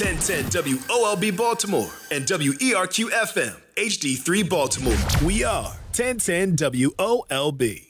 1010 WOLB Baltimore and WERQ FM HD3 Baltimore. We are 1010 WOLB.